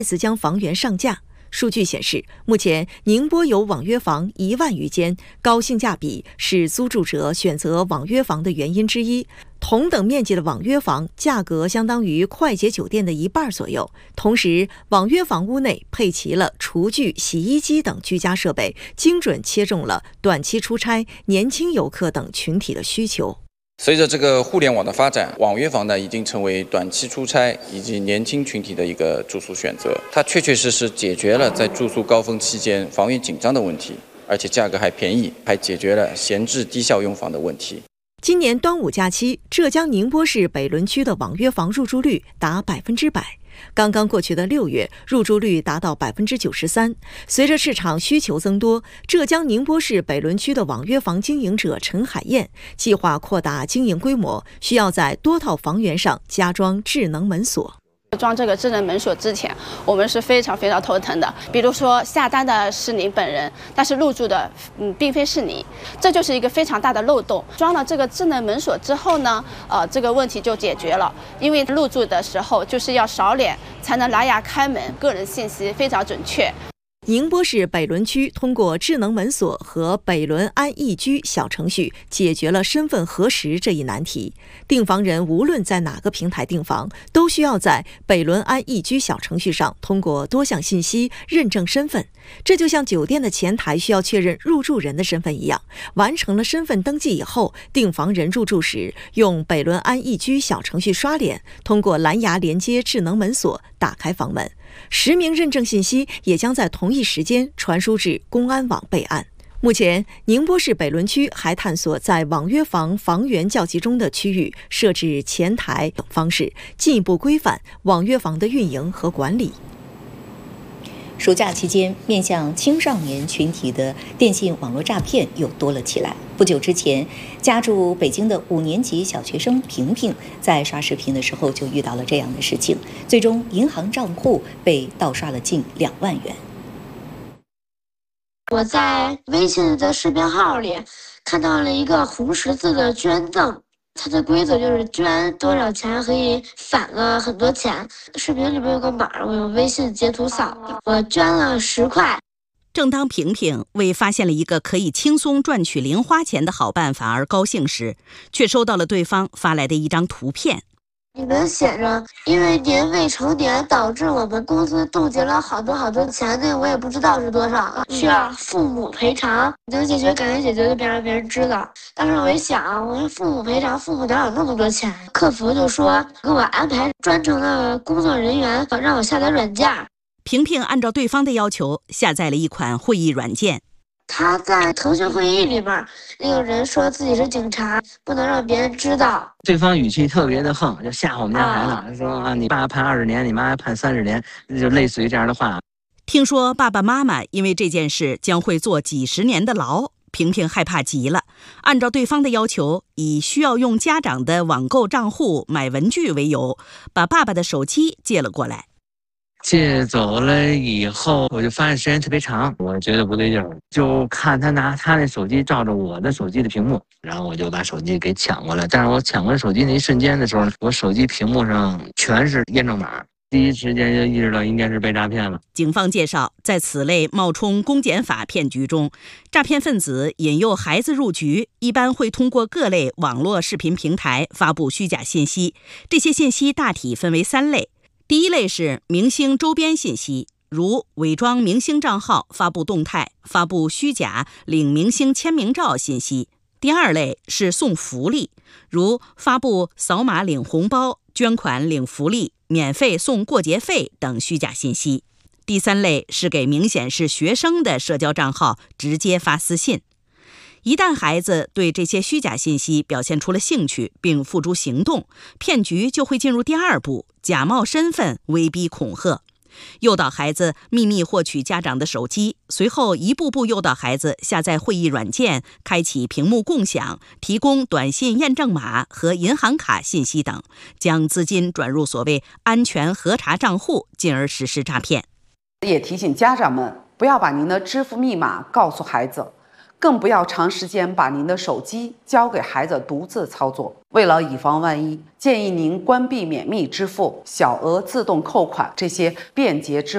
次将房源上架。数据显示，目前宁波有网约房1万余间，高性价比是租住者选择网约房的原因之一。同等面积的网约房价格相当于快捷酒店的1半左右。同时，网约房屋内配齐了厨具、洗衣机等居家设备，精准切中了短期出差、年轻游客等群体的需求。 随着这个互联网的发展，网约房呢已经成为短期出差以及年轻群体的一个住宿选择。它确确实实解决了在住宿高峰期间房源紧张的问题，而且价格还便宜，还解决了闲置低效用房的问题。 今年端午假期，浙江宁波市北仑区的网约房入住率达100%。刚刚过去的6月，入住率达到93%。随着市场需求增多，浙江宁波市北仑区的网约房经营者陈海燕计划扩大经营规模，需要在多套房源上加装智能门锁。 装这个智能门锁之前，我们是非常头疼的。比如说下单的是您本人，但是入住的并非是你，这就是一个非常大的漏洞。装了这个智能门锁之后呢，这个问题就解决了。因为入住的时候就是要扫脸才能拿牙开门，个人信息非常准确。 宁波市北仑区通过智能门锁和北仑安易居小程序解决了身份核实这一难题。订房人无论在哪个平台订房，都需要在北仑安易居小程序上通过多项信息认证身份。这就像酒店的前台需要确认入住人的身份一样，完成了身份登记以后，订房人入住时用北仑安易居小程序刷脸，通过蓝牙连接智能门锁打开房门。实名认证信息也将在同一时间传输至公安网备案。目前，宁波市北仑区还探索在网约房房源较集中的区域设置前台等方式，进一步规范网约房的运营和管理。 暑假期间，面向青少年群体的电信网络诈骗又多了起来。不久之前，家住北京的5年级小学生萍萍在刷视频的时候就遇到了这样的事情，最终银行账户被盗刷了近2万元。 我在微信的视频号里看到了一个红十字的捐赠，它的规则就是捐多少钱可以返了很多钱。视频里面有个码，我用微信截图扫的，我捐了10块。 正当萍萍为发现了一个可以轻松赚取零花钱的好办法而高兴时，却收到了对方发来的一张图片。 里面写着，因为您未成年，导致我们公司冻结了好多钱，那我也不知道是多少，需要父母赔偿。能解决赶紧解决，就别让别人知道。当时我一想，我说父母赔偿，父母哪有那么多钱？客服就说给我安排专程的工作人员，让我下载软件。 萍萍按照对方的要求下载了一款会议软件。 他在腾讯会议里面，那个人说自己是警察，不能让别人知道。 对方语气特别的横，就吓唬我们家孩子，说啊，你爸判20年，你妈还判30年，就类似于这样的话。 听说爸爸妈妈因为这件事将会坐几10年的牢，萍萍害怕极了，按照对方的要求，以需要用家长的网购账户买文具为由，把爸爸的手机借了过来。 借走了以后，我就发现时间特别长，我觉得不对劲儿，就看他拿他那手机照着我的手机的屏幕，然后我就把手机给抢过来。但是我抢过来手机那一瞬间的时候，我手机屏幕上全是验证码，第一时间就意识到应该是被诈骗了。 警方介绍，在此类冒充公检法骗局中，诈骗分子引诱孩子入局，一般会通过各类网络视频平台发布虚假信息。这些信息大体分为3类。第一类是明星周边信息，如伪装明星账号发布动态，发布虚假领明星签名照信息。第二类是送福利，如发布扫码领红包、捐款领福利、免费送过节费等虚假信息。第三类是给明显是学生的社交账号直接发私信。一旦孩子对这些虚假信息表现出了兴趣并付诸行动，骗局就会进入第2步，假冒身份威逼恐吓，诱导孩子秘密获取家长的手机，随后一步步诱导孩子下载会议软件，开启屏幕共享，提供短信验证码和银行卡信息等，将资金转入所谓安全核查账户，进而实施诈骗。 也提醒家长们不要把您的支付密码告诉孩子，更不要长时间把您的手机交给孩子独自操作。为了以防万一，建议您关闭免密支付、小额自动扣款这些便捷支付